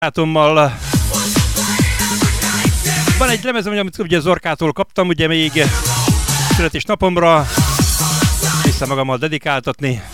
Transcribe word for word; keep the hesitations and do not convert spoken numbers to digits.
barátommal. Van egy lemezem, amit ugye Zorkától kaptam, ugye még születésnapomra, vissza magammal dedikáltatni.